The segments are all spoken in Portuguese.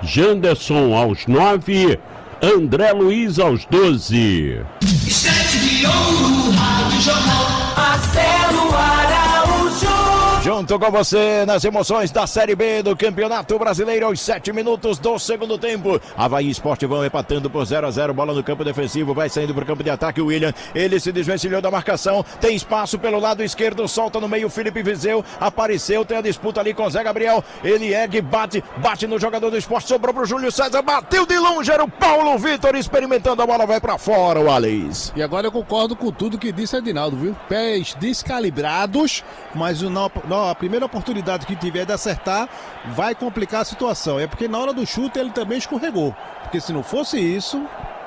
Janderson aos 9, André Luiz aos 12. Estante de ouro, Rádio Jornal, Marcelo Araújo. Junto com você nas emoções da Série B do Campeonato Brasileiro aos 7 minutos do segundo tempo. Avaí Esporte vão empatando por 0-0, bola no campo defensivo, vai saindo para o campo de ataque o William, ele se desvencilhou da marcação, tem espaço pelo lado esquerdo, solta no meio o Felipe Viseu, apareceu, tem a disputa ali com o Zé Gabriel, ele ergue, bate no jogador do Esporte, sobrou pro Júlio César, bateu de longe, era o Paulo Vitor experimentando, a bola vai para fora, o Alex. E agora eu concordo com tudo que disse Edinaldo, viu? Pés descalibrados, mas a primeira oportunidade que tiver de acertar vai complicar a situação. É porque na hora do chute ele também escorregou. Porque se não fosse isso...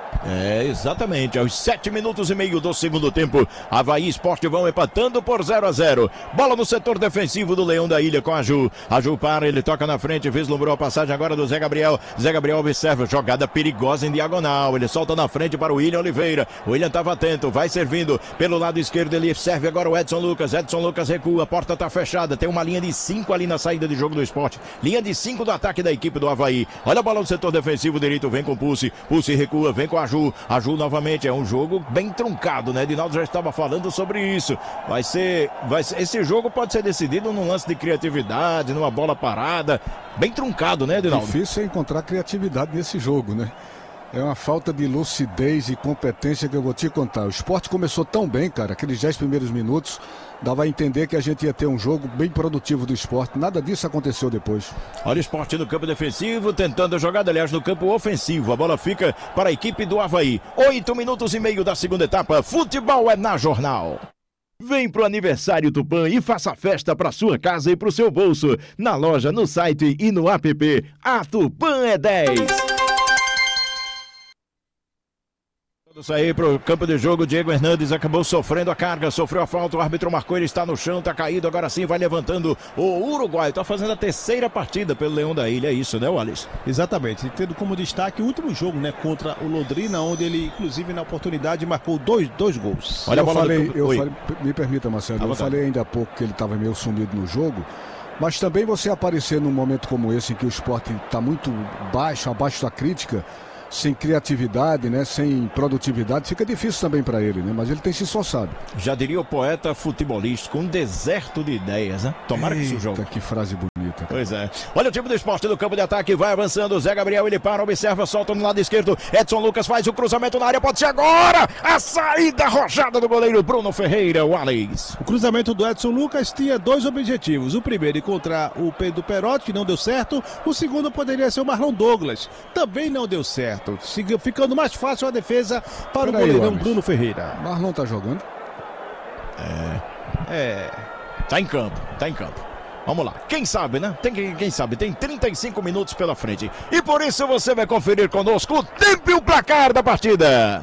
Exatamente, aos 7 minutos e meio do segundo tempo, Avaí Esporte vão empatando por 0-0. Bola no setor defensivo do Leão da Ilha com a Ju para, ele toca na frente, vislumbrou a passagem agora do Zé Gabriel observa, jogada perigosa em diagonal, ele solta na frente para o William Oliveira, o William estava atento, vai servindo pelo lado esquerdo, ele serve agora o Edson Lucas recua, a porta está fechada, tem uma linha de 5 ali na saída de jogo do Esporte, linha de 5 do ataque da equipe do Avaí, olha a bola no setor defensivo direito, vem com Pulse recua, vem com a Ju novamente, é um jogo bem truncado, né? Edinaldo já estava falando sobre isso. Vai ser, esse jogo pode ser decidido num lance de criatividade, numa bola parada, bem truncado, né, Edinaldo? Difícil é encontrar criatividade nesse jogo, né? É uma falta de lucidez e competência que eu vou te contar. O Esporte começou tão bem, cara, aqueles 10 primeiros minutos, dava a entender que a gente ia ter um jogo bem produtivo do Esporte. Nada disso aconteceu depois. Olha o Esporte no campo defensivo, tentando a jogada, aliás, no campo ofensivo. A bola fica para a equipe do Avaí. 8 minutos e meio da segunda etapa. Futebol é na Jornal. Vem pro Aniversário Tupã e faça festa para sua casa e pro seu bolso. Na loja, no site e no app. A Tupã é 10. Sair para o campo de jogo, Diego Hernandes acabou sofrendo a carga, sofreu a falta, o árbitro marcou, ele está no chão, está caído, agora sim vai levantando o Uruguai, está fazendo a terceira partida pelo Leão da Ilha, é isso, né, Wallace? Exatamente, tendo como destaque o último jogo, né, contra o Londrina, onde ele, inclusive, na oportunidade, marcou dois gols. Olha, me permita, Marcelo, eu falei ainda há pouco que ele estava meio sumido no jogo, mas também você aparecer num momento como esse, em que o Sport está muito baixo, abaixo da crítica, sem criatividade, né, sem produtividade, fica difícil também para ele, né, mas ele tem se esforçado. Já diria o poeta futebolístico, um deserto de ideias, né? Tomara que isso jogue. Que frase bonita. Pois é. Olha o time do Esporte no campo de ataque, vai avançando, Zé Gabriel, ele para, observa, solta no lado esquerdo, Edson Lucas faz o cruzamento na área, pode ser agora, a saída arrojada do goleiro Bruno Ferreira, o Alex. O cruzamento do Edson Lucas tinha dois objetivos, o primeiro encontrar o Pedro Perotti, que não deu certo, o segundo poderia ser o Marlon Douglas, também não deu certo. Ficando mais fácil a defesa para o goleirão Bruno Ferreira. Marlon tá jogando? Tá em campo. Vamos lá, quem sabe, né? Quem sabe, tem 35 minutos pela frente. E por isso você vai conferir conosco o tempo e o placar da partida.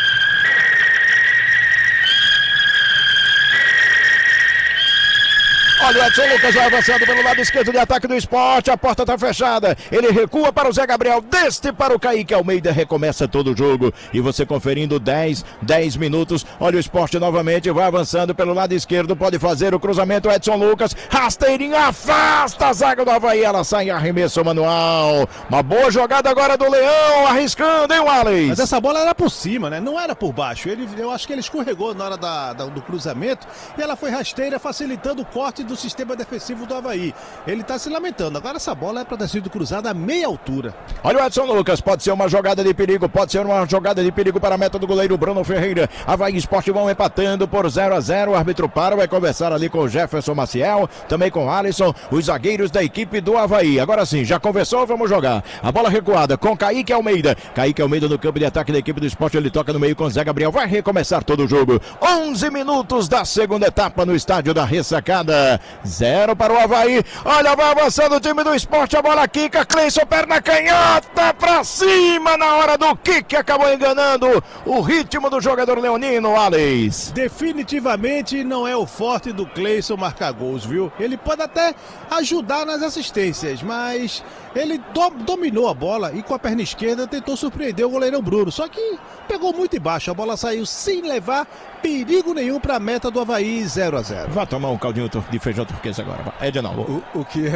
Olha o Edson Lucas vai avançando pelo lado esquerdo de ataque do Esporte, a porta está fechada, ele recua para o Zé Gabriel, deste para o Kaique Almeida, recomeça todo o jogo, e você conferindo 10 minutos, olha o Esporte novamente, vai avançando pelo lado esquerdo, pode fazer o cruzamento, Edson Lucas, rasteirinho, afasta a zaga do Avaí, ela sai em arremesso manual, uma boa jogada agora do Leão, arriscando, hein, Wallace? Mas essa bola era por cima, né, não era por baixo, eu acho que ele escorregou na hora do cruzamento, e ela foi rasteira, facilitando o corte do sistema defensivo do Avaí. Ele está se lamentando. Agora essa bola é para ter sido cruzada a meia altura. Olha o Edson Lucas, pode ser uma jogada de perigo, para a meta do goleiro Bruno Ferreira. Avaí Esporte vão empatando por 0-0. O árbitro para, vai conversar ali com o Jefferson Maciel, também com o Alisson, os zagueiros da equipe do Avaí. Agora sim, já conversou, vamos jogar. A bola recuada com Kaique Almeida. Kaique Almeida no campo de ataque da equipe do Esporte, ele toca no meio com Zé Gabriel. Vai recomeçar todo o jogo. 11 minutos da segunda etapa no estádio da Ressacada. 0 para o Avaí, olha, vai avançando o time do Esporte, a bola quica, Cleison, perna canhota, pra cima na hora do kick, acabou enganando o ritmo do jogador leonino, Alex. Definitivamente não é o forte do Cleison marcar gols, viu? Ele pode até ajudar nas assistências, mas ele dominou a bola e com a perna esquerda tentou surpreender o goleirão Bruno, só que pegou muito embaixo, a bola saiu sem levar perigo nenhum para a meta do Avaí, 0-0. Vai tomar um caldinho de feijão turquesa agora, Edinaldo. O que é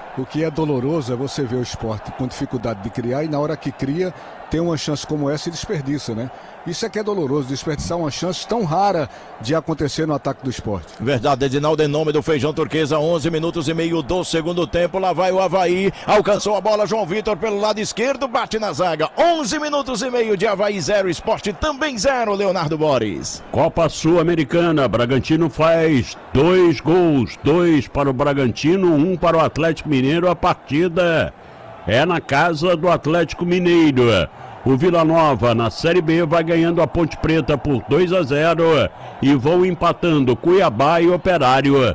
O que é doloroso é você ver o Sport com dificuldade de criar e na hora que cria, tem uma chance como essa e desperdiça, né? Isso é que é doloroso, desperdiçar uma chance tão rara de acontecer no ataque do Sport. Verdade, Edinaldo, em nome do Feijão Turquesa, 11 minutos e meio do segundo tempo. Lá vai o Avaí, alcançou a bola, João Vitor pelo lado esquerdo, bate na zaga. 11 minutos e meio de Avaí 0, Sport também 0, Leonardo Boris. Copa Sul-Americana, Bragantino faz 2 gols, 2 para o Bragantino, 1 para o Atlético Mineiro. A partida é na casa do Atlético Mineiro. O Vila Nova na Série B vai ganhando a Ponte Preta por 2-0 e vão empatando Cuiabá e Operário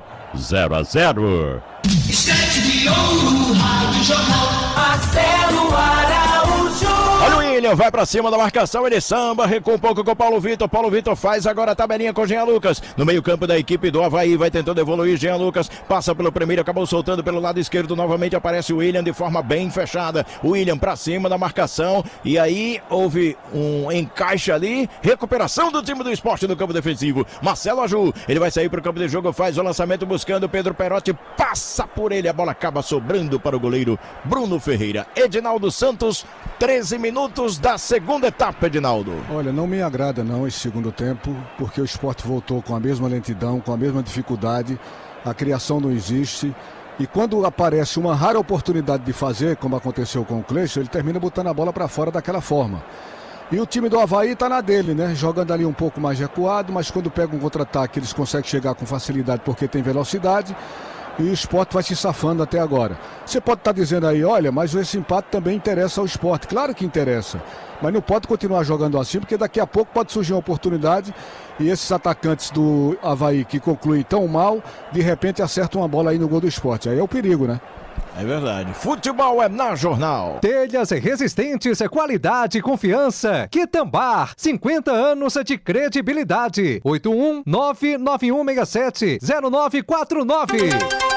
0-0. Estante de ouro, Rádio Jornal, Marcelo Araújo. Olha o William, vai pra cima da marcação, ele samba, recua um pouco com o Paulo Vitor faz agora a tabelinha com o Jean Lucas, no meio campo da equipe do Avaí, vai tentando evoluir, Jean Lucas, passa pelo primeiro, acabou soltando pelo lado esquerdo, novamente aparece o William de forma bem fechada, o William pra cima da marcação, e aí houve um encaixe ali, recuperação do time do Sport no campo defensivo, Marcelo Aju, ele vai sair pro campo de jogo, faz o lançamento buscando Pedro Perotti, passa por ele, a bola acaba sobrando para o goleiro Bruno Ferreira. Edinaldo Santos, 13 minutos da segunda etapa, Edinaldo. Olha, não me agrada não esse segundo tempo, porque o Sport voltou com a mesma lentidão, com a mesma dificuldade, a criação não existe, e quando aparece uma rara oportunidade de fazer, como aconteceu com o Cleiton, ele termina botando a bola para fora daquela forma. E o time do Avaí está na dele, né? Jogando ali um pouco mais recuado, mas quando pega um contra-ataque eles conseguem chegar com facilidade porque tem velocidade. E o Sport vai se safando até agora. Você pode estar dizendo aí, olha, mas esse empate também interessa ao Sport. Claro que interessa, mas não pode continuar jogando assim, porque daqui a pouco pode surgir uma oportunidade e esses atacantes do Avaí que concluem tão mal, de repente acertam uma bola aí no gol do Sport. Aí é o perigo, né? É verdade. Futebol é na Jornal. Telhas resistentes, qualidade e confiança. Quitambar, 50 anos de credibilidade. 81991670949.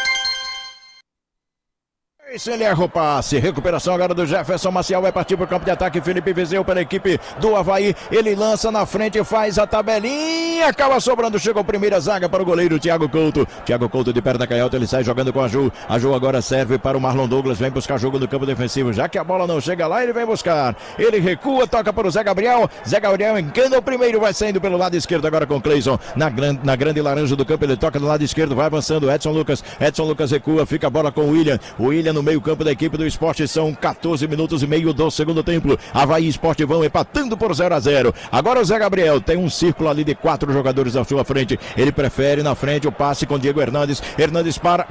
Isso, ele erra o passe, recuperação agora do Jefferson Maciel, vai partir para o campo de ataque, Felipe Viseu pela equipe do Avaí, ele lança na frente, faz a tabelinha, acaba sobrando, chegou a primeira zaga para o goleiro Thiago Couto de perna canhota, ele sai jogando com a Ju agora serve para o Marlon Douglas, vem buscar jogo no campo defensivo, já que a bola não chega lá, ele vem buscar, ele recua, toca para o Zé Gabriel engana o primeiro, vai saindo pelo lado esquerdo agora com o Cleison, na grande laranja do campo, ele toca do lado esquerdo, vai avançando, Edson Lucas recua, fica a bola com o William no meio campo da equipe do Sport, são 14 minutos e meio do segundo tempo, Avaí e Sport vão empatando por 0-0, agora o Zé Gabriel tem um círculo ali de 4 jogadores à sua frente, ele prefere na frente o passe com Diego Hernandes para,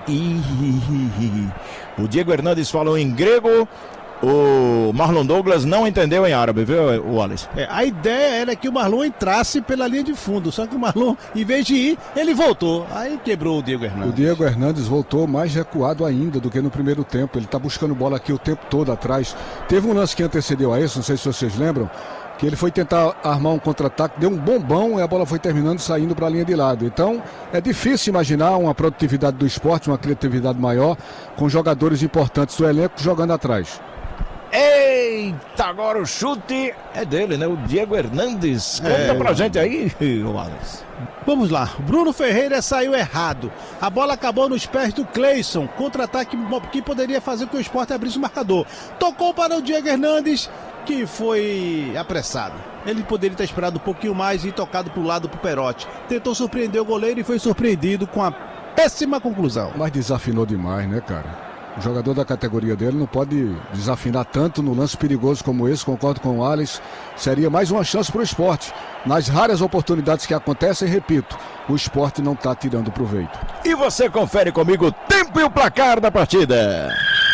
o Diego Hernandes falou em grego, o Marlon Douglas não entendeu em árabe, viu, Wallace? A ideia era que o Marlon entrasse pela linha de fundo, só que o Marlon, em vez de ir, ele voltou. Aí quebrou o Diego Hernandes. O Diego Hernandes voltou mais recuado ainda do que no primeiro tempo. Ele está buscando bola aqui o tempo todo atrás. Teve um lance que antecedeu a esse, não sei se vocês lembram, que ele foi tentar armar um contra-ataque, deu um bombão e a bola foi terminando saindo para a linha de lado. Então, é difícil imaginar uma produtividade do Sport, uma criatividade maior, com jogadores importantes do elenco jogando atrás. Eita, agora o chute é dele, né? O Diego Hernandes. Conta pra gente aí, Wallace. Vamos lá, Bruno Ferreira saiu errado. A bola acabou nos pés do Cleison. Contra-ataque que poderia fazer com que o Sport abrisse o marcador. Tocou para o Diego Hernandes, que foi apressado. Ele poderia ter esperado um pouquinho mais e tocado para o lado pro Perotti. Tentou surpreender o goleiro e foi surpreendido com a péssima conclusão. Mas desafinou demais, né, cara? O jogador da categoria dele não pode desafinar tanto no lance perigoso como esse, concordo com o Alex. Seria mais uma chance para o Sport. Nas raras oportunidades que acontecem, repito, o Sport não está tirando proveito. E você confere comigo o tempo e o placar da partida.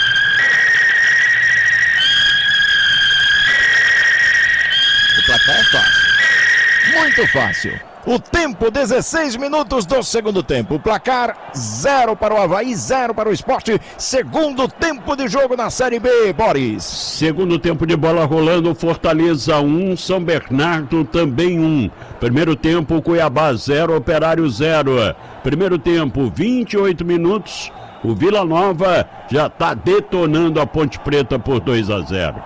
O placar é fácil. Muito fácil. O tempo, 16 minutos do segundo tempo. O placar, 0 para o Avaí, 0 para o Sport. Segundo tempo de jogo na Série B, Boris. Segundo tempo de bola rolando, Fortaleza 1, São Bernardo também 1. Primeiro tempo, Cuiabá 0, Operário 0. Primeiro tempo, 28 minutos. O Vila Nova já está detonando a Ponte Preta por 2-0.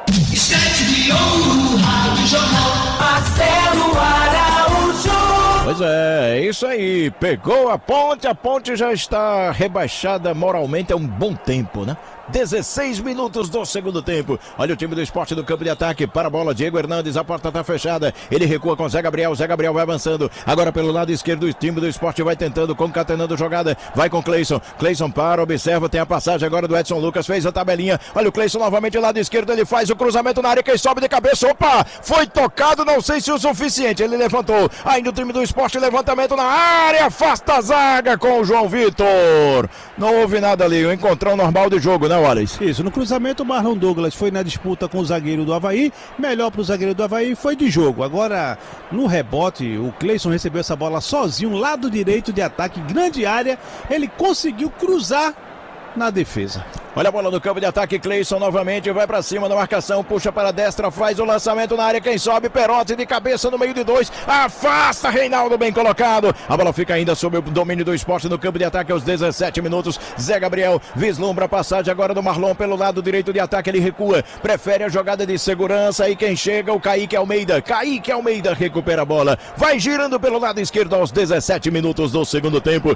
Estante de ouro, Rádio Jornal, Marcelo Araújo. Pois é isso aí. Pegou a Ponte já está rebaixada moralmente há um bom tempo, né? 16 minutos do segundo tempo. Olha o time do Sport do campo de ataque. Para a bola, Diego Hernandes. A porta está fechada. Ele recua com Zé Gabriel. Zé Gabriel vai avançando. Agora pelo lado esquerdo, o time do Sport vai tentando, concatenando jogada. Vai com Cleison. Cleison para, observa. Tem a passagem agora do Edson Lucas. Fez a tabelinha. Olha o Cleison novamente lado esquerdo. Ele faz o cruzamento na área. Quem sobe de cabeça. Opa! Foi tocado. Não sei se o suficiente. Ele levantou. Ainda o time do Sport. Levantamento na área. Afasta a zaga com o João Vitor. Não houve nada ali. O encontrão normal de jogo, né, Wallace? Isso, no cruzamento o Marlon Douglas foi na disputa com o zagueiro do Avaí, melhor para o zagueiro do Avaí foi de jogo. Agora, no rebote, o Cleison recebeu essa bola sozinho, lado direito de ataque, grande área, ele conseguiu cruzar na defesa. Olha a bola no campo de ataque, Cleison novamente vai pra cima da marcação, puxa para a destra, faz o lançamento na área, quem sobe, Perotti de cabeça no meio de dois, afasta, Reinaldo bem colocado, a bola fica ainda sob o domínio do Sport no campo de ataque aos 17 minutos, Zé Gabriel vislumbra a passagem agora do Marlon pelo lado direito de ataque, ele recua, prefere a jogada de segurança e quem chega, o Kaique Almeida recupera a bola, vai girando pelo lado esquerdo aos 17 minutos do segundo tempo,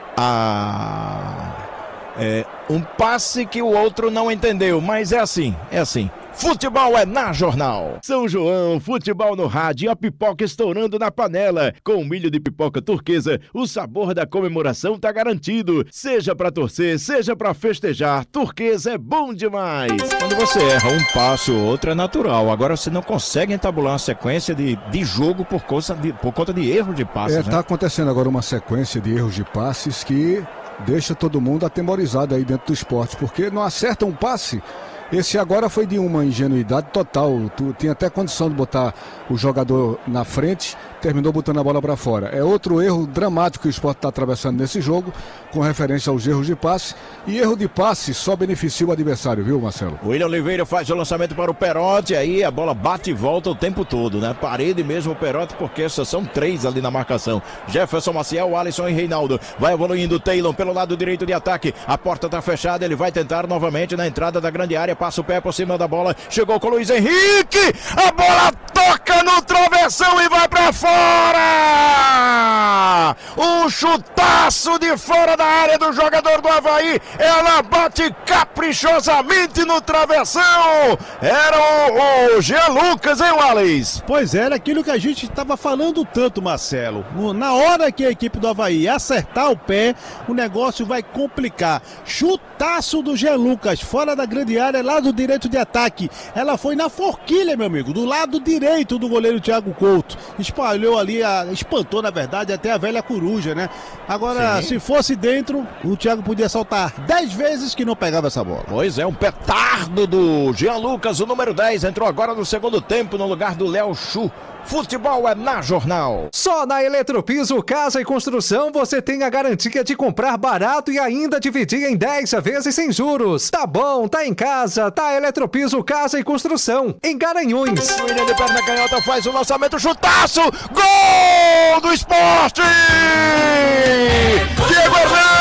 um passe que o outro não entendeu, mas é assim. Futebol é na Jornal. São João, futebol no rádio, a pipoca estourando na panela. Com milho de pipoca turquesa, o sabor da comemoração tá garantido. Seja pra torcer, seja pra festejar, turquesa é bom demais. Quando você erra um passo ou outro é natural. Agora você não consegue entabular uma sequência de jogo por conta de erro de passes. Tá acontecendo agora uma sequência de erros de passes que deixa todo mundo atemorizado aí dentro do esporte, porque não acerta um passe. Esse agora foi de uma ingenuidade total. Tu tinha até condição de botar o jogador na frente, terminou botando a bola para fora. É outro erro dramático que o Sport está atravessando nesse jogo, com referência aos erros de passe. E erro de passe só beneficia o adversário, viu, Marcelo? O William Oliveira faz o lançamento para o Perotti, aí a bola bate e volta o tempo todo, né? Parede mesmo o Perotti, porque são 3 ali na marcação. Jefferson Maciel, Alisson e Reinaldo. Vai evoluindo o Taylor pelo lado direito de ataque. A porta está fechada, ele vai tentar novamente na entrada da grande área. Passa o pé por cima da bola, chegou com o Luiz Henrique, a bola toca no travessão e vai pra fora! Um chutaço de fora da área do jogador do Avaí, ela bate caprichosamente no travessão, era o Jean Lucas, hein, Wallace? Pois era aquilo que a gente estava falando tanto, Marcelo, na hora que a equipe do Avaí acertar o pé, o negócio vai complicar. Chutaço do Jean Lucas, fora da grande área, lado direito de ataque, ela foi na forquilha, meu amigo, do lado direito do goleiro Thiago Couto, espalhou ali, espantou na verdade até a velha coruja, né? Agora, se fosse dentro, o Thiago podia saltar 10 vezes que não pegava essa bola. Pois é, um petardo do Jean Lucas, o número 10, entrou agora no segundo tempo no lugar do Léo Chu. Futebol é na Jornal. Só na Eletropiso Casa e Construção você tem a garantia de comprar barato e ainda dividir em 10 vezes sem juros. Tá bom, tá em casa, tá Eletropiso Casa e Construção, em Garanhuns. O William de perna canhota faz o lançamento, chutaço, gol do Sport! Diego Hernandes!